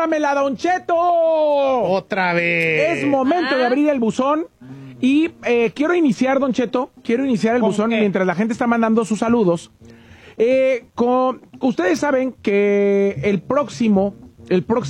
¡Sírvamela, Don Cheto! Otra vez. Es momento de abrir el buzón. Y quiero iniciar, Don Cheto, el buzón mientras la gente está mandando sus saludos. Ustedes saben que el próximo